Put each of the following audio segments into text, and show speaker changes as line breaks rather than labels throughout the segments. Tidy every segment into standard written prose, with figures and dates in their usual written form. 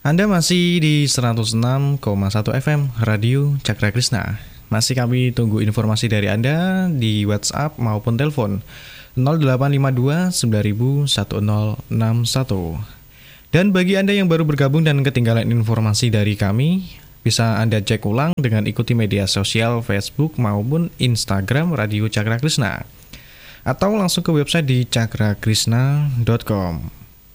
Anda masih di 106,1 FM Radio Cakra Krisna. Masih kami tunggu informasi dari Anda di WhatsApp maupun telepon 0852 9000 1061. Dan bagi Anda yang baru bergabung dan ketinggalan informasi dari kami, bisa Anda cek ulang dengan ikuti media sosial Facebook maupun Instagram Radio Cakra Krisna. Atau langsung ke website di cakrakrisna.com.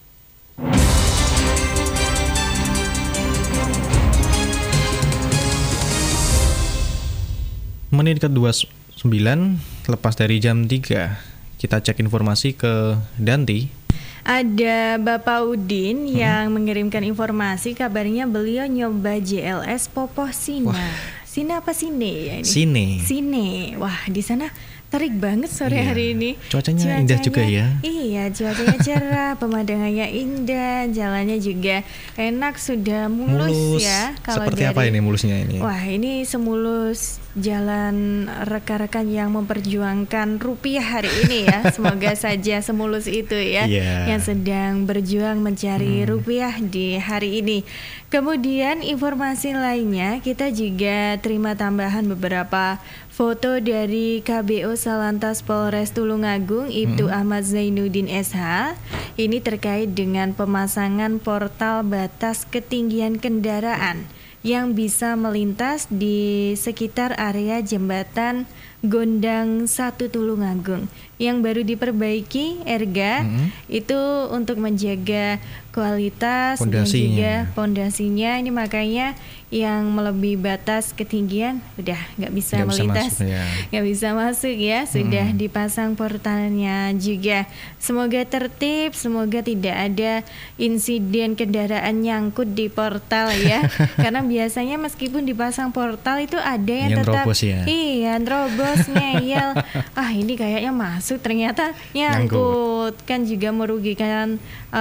Menit ke-29, lepas dari jam 3, kita cek informasi ke Danti.
Ada Bapak Udin yang mengirimkan informasi, kabarnya beliau nyoba JLS Popoh Sina.
Wah.
Sina apa Sine ya ini?
Sine.
Wah, di sana terik banget sore hari ini.
Cuacanya indah juga ya.
Iya, cuacanya cerah, pemandangannya indah, jalannya juga enak, sudah mulus ya.
Seperti apa ini mulusnya ini?
Wah, ini semulus jalan rekan-rekan yang memperjuangkan rupiah hari ini ya. Semoga saja semulus itu ya, yang sedang berjuang mencari rupiah di hari ini. Kemudian informasi lainnya, kita juga terima tambahan beberapa foto dari KBO Salantas Polres Tulungagung, Ibtu Ahmad Zainuddin SH. Ini terkait dengan pemasangan portal batas ketinggian kendaraan yang bisa melintas di sekitar area jembatan Gondang 1 Tulungagung yang baru diperbaiki Erga. Itu untuk menjaga kualitas dan juga pondasinya. Ini makanya yang melebihi batas ketinggian udah nggak bisa melintas, nggak bisa masuk ya. Sudah dipasang portalnya juga. Semoga tertib, semoga tidak ada insiden kendaraan nyangkut di portal ya. Karena biasanya meskipun dipasang portal itu ada yang tetap
terobos ya.
Iya, terobos, ngeyel. Ah, ini kayaknya masuk, ternyata nyangkut. Kan juga merugikan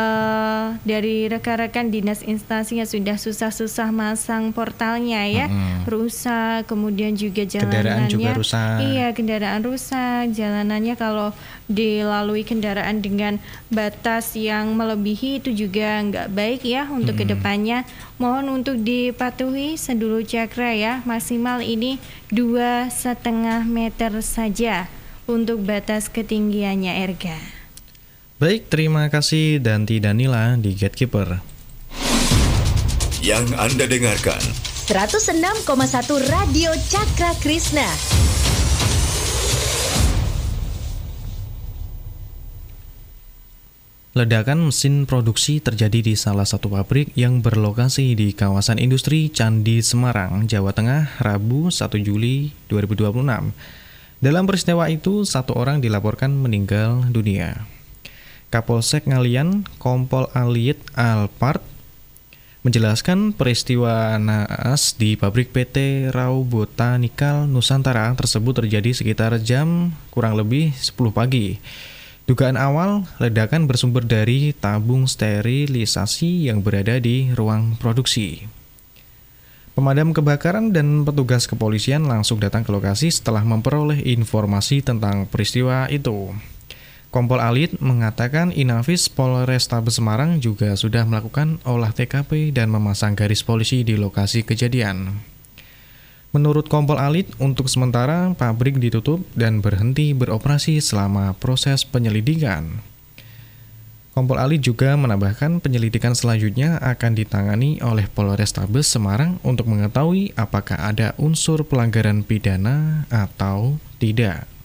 dari rekan-rekan dinas instansi yang sudah susah-susah masang portalnya ya. Rusak, kemudian juga jalanannya.
Kendaraan juga rusak.
Iya, kendaraan rusak. Jalanannya kalau dilalui kendaraan dengan batas yang melebihi itu juga nggak baik ya untuk kedepannya. Mohon untuk dipatuhi sedulur Cakra ya, maksimal ini 2,5 meter saja untuk batas ketinggiannya Erga.
Baik, terima kasih Danti Danila di Gatekeeper.
Yang Anda dengarkan
106,1 Radio Cakra Krisna.
Ledakan mesin produksi terjadi di salah satu pabrik yang berlokasi di kawasan industri Candi Semarang, Jawa Tengah, Rabu 1 Juli 2026. Dalam peristiwa itu, 1 orang dilaporkan meninggal dunia. Kapolsek Ngalian, Kompol Aliyet Alpart, menjelaskan peristiwa naas di pabrik PT Rau Botanikal Nusantara tersebut terjadi sekitar jam kurang lebih 10 pagi. Dugaan awal, ledakan bersumber dari tabung sterilisasi yang berada di ruang produksi. Pemadam kebakaran dan petugas kepolisian langsung datang ke lokasi setelah memperoleh informasi tentang peristiwa itu. Kompol Alit mengatakan Inafis Polrestabes Semarang juga sudah melakukan olah TKP dan memasang garis polisi di lokasi kejadian. Menurut Kompol Alit, untuk sementara pabrik ditutup dan berhenti beroperasi selama proses penyelidikan. Kompol Alit juga menambahkan penyelidikan selanjutnya akan ditangani oleh Polrestabes Semarang untuk mengetahui apakah ada unsur pelanggaran pidana atau tidak.